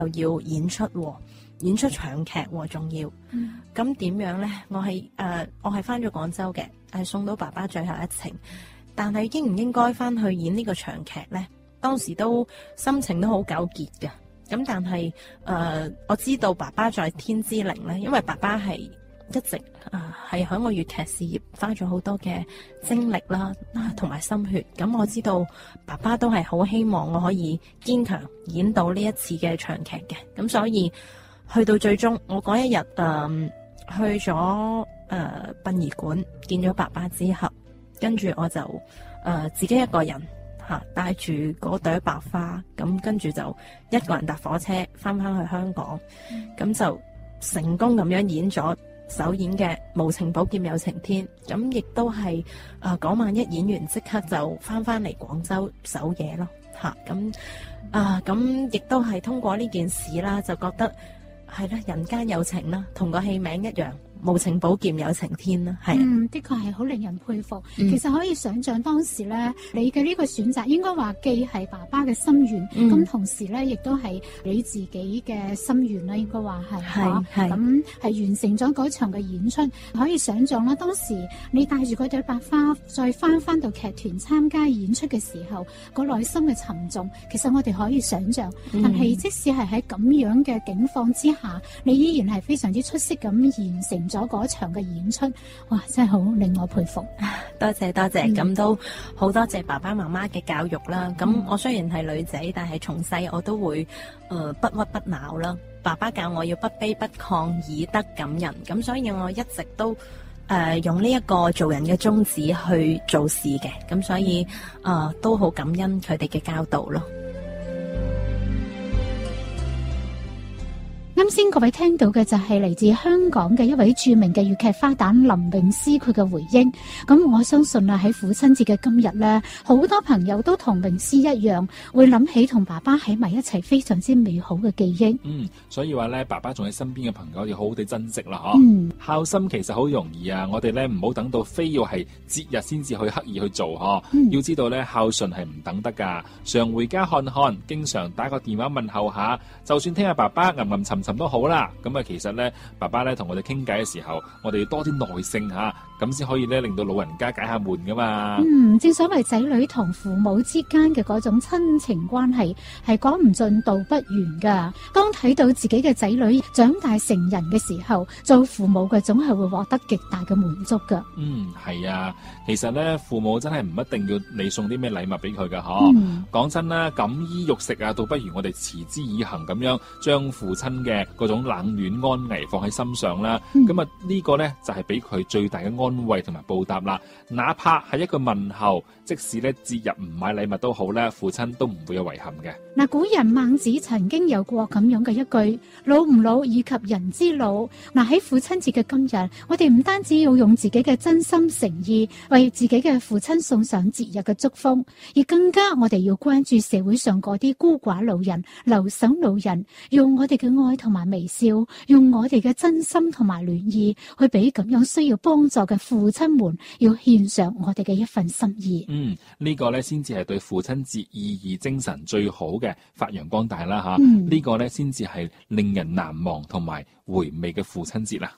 又要演出喎，演出長劇喎，仲要。咁點樣咧？我係翻咗廣州嘅，係送到爸爸最後一程。但係應唔應該翻去演呢個長劇咧？當時都心情都好糾結嘅。咁但係我知道爸爸在天之靈咧，因為爸爸係一直係喺我粵劇事業花咗好多嘅精力啦，同埋心血。咁我知道爸爸都係好希望我可以堅強演到呢一次嘅長劇嘅。咁所以去到最終，我嗰一日去咗殯儀館見咗爸爸之後，跟住我就自己一個人帶住嗰朵白花，咁跟住就一個人搭火車翻去香港，咁就成功咁樣演咗首演嘅《無情寶劍有情天》，咁亦都係嗰晚一演完即刻就翻嚟廣州守夜咯，咁亦都係通過呢件事啦，就覺得係啦，人間有情啦，同個戲名一樣。無情寶劍有情天啦，係的確係好令人佩服。其實可以想象當時咧，你嘅呢個選擇應該話既係爸爸嘅心願，咁同時咧亦都係你自己嘅心願啦，應該話係咁係完成咗嗰場嘅演出。可以想象啦，當時你帶住嗰朵白花再翻到劇團參加演出嘅時候，個內心嘅沉重，其實我哋可以想象。但係即使係喺咁樣嘅境況之下，你依然係非常之出色咁完成咗嗰場嘅演出，哇！真係好令我佩服。 多謝，咁都好多謝爸爸媽媽嘅教育啦。咁我雖然係女仔，但係從細我都會不屈不撓啦。爸爸教我要不卑不亢，以德感人。咁所以我一直都用呢一個做人嘅宗旨去做事嘅。咁所以都好感恩佢哋嘅教導咯。 啱先各位聽到嘅就係嚟自香港嘅一位著名嘅粵劇花旦林詠詩佢嘅回應。咁我相信喺父親節嘅今日呢，好多朋友都同詠詩一樣，會諗起同爸爸喺埋一齊非常之美好嘅記憶。 所以話呢，爸爸仲喺身邊嘅朋友要好好地珍惜啦。孝心其實好容易啊，我哋呢唔好等到非要係節日先至去刻意去做。要知道呢，孝順係唔等得噶，常回家看看，經常打個電話問候下，就算聽下爸爸吟吟沉沉都好啦。咁啊，其實咧，爸爸咧同我哋傾偈嘅時候，我哋要多啲耐性吓，咁先可以咧令到老人家解下悶噶嘛。 正所謂仔女同父母之間嘅嗰種親情關係係講唔盡道不完噶。當睇到自己嘅仔女長大成人嘅時候，做父母嘅總係會獲得極大嘅滿足噶。 係啊，其實咧父母真係唔一定要你送啲咩禮物俾佢噶嗬。講真啦，錦衣玉食啊，倒不如我哋持之以恆咁樣將父親嘅嗰種冷暖安危放喺心上啦。咁啊呢個呢，就係俾佢最大嘅安慰同埋報答啦。哪怕係一個問候，即使呢節日唔買禮物都好咧，父親都唔會有遺憾嘅。 嗱，古人孟子曾經有過咁樣嘅一句：老唔老以及人之老。嗱，喺父親節嘅今日，我哋唔單止要用自己嘅真心誠意為自己嘅父親送上節日嘅祝福，而更加我哋要關注社會上嗰啲孤寡老人、留守老人，用我哋嘅愛同埋微笑，用我哋嘅真心同埋暖意去俾咁樣需要幫助嘅父親們，要獻上我哋嘅一份心意。 呢個呢先至係對父親節意義精神最好嘅發揚光大啦吓。呢個呢先至係令人難忘同埋回味嘅父親節啦。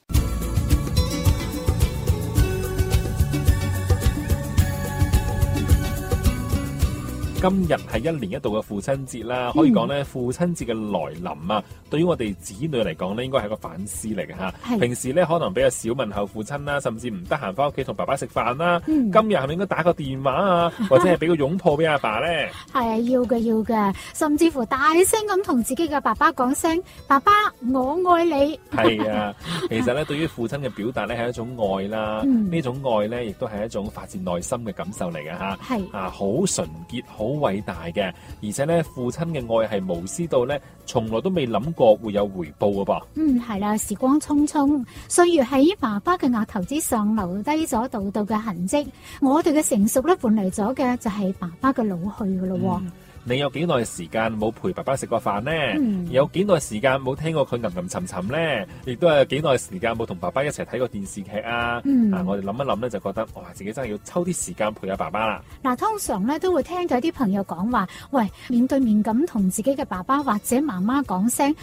今日係一年一度嘅父親節啦，可以講咧父親節嘅來臨啊，對於我哋子女嚟講咧，應該係一個反思嚟嘅嚇。平時咧可能比較少問候父親啦，甚至唔得閒翻屋企同爸爸食飯啦。今日係咪應該打個電話啊，或者係俾個擁抱俾阿爸咧？ 係啊，要嘅，甚至乎大聲咁同自己嘅爸爸講聲：爸爸，我愛你。 係啊，其實咧對於父親嘅表達咧係一種愛啦，呢種愛咧亦都係一種發自內心嘅感受嚟嘅嚇。係啊，好純潔，好偉大嘅，而且咧父親嘅愛係無私到咧，從來都未諗過會有回報噶噃。 係啦，時光匆匆，歲月喺爸爸嘅額頭之上留低咗道道嘅痕跡。我哋嘅成熟咧，換嚟咗嘅就係爸爸嘅老去噶咯。 你有幾耐時間冇陪爸爸食過飯呢？有幾耐時間冇聽過佢吟吟沉沉呢？亦都係幾耐時間冇同爸爸一齊睇過電視劇啊？我哋諗一諗咧，就覺得哇，自己真係要抽啲時間陪下爸爸啦。 嗱，通常咧都會聽到啲朋友講話，喂，面對面咁同自己嘅爸爸或者媽媽講聲